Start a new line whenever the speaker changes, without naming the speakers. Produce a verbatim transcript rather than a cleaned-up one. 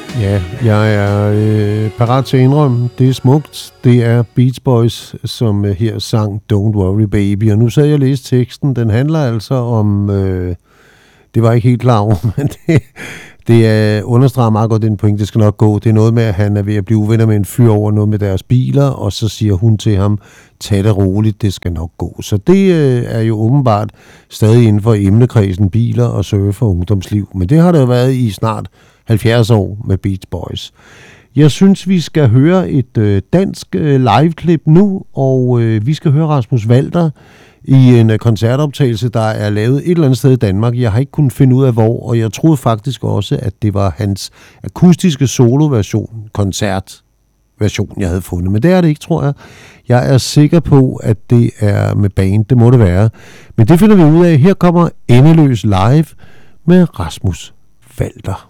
Ja, jeg er øh, parat til at indrømme, det er smukt. Det er Beach Boys, som øh, her sang Don't Worry Baby. Og nu sad jeg og læste teksten. Den handler altså om... Øh, det var jeg ikke helt klar over, men det, det er, understreger meget godt den point, det skal nok gå. Det er noget med, at han er ved at blive uvenner med en fyr over noget med deres biler, og så siger hun til ham, tag det roligt, det skal nok gå. Så det øh, er jo åbenbart stadig inden for emnekredsen biler og surf og ungdomsliv. Men det har det jo været i snart halvfjerds år med Beach Boys. Jeg synes, vi skal høre et øh, dansk øh, live-klip nu, og øh, vi skal høre Rasmus Walter i en øh, koncertoptagelse, der er lavet et eller andet sted i Danmark. Jeg har ikke kunnet finde ud af hvor, og jeg troede faktisk også, at det var hans akustiske soloversion, koncertversion, jeg havde fundet. Men det er det ikke, tror jeg. Jeg er sikker på, at det er med band. Det må det være. Men det finder vi ud af. Her kommer Endeløs live med Rasmus Walter.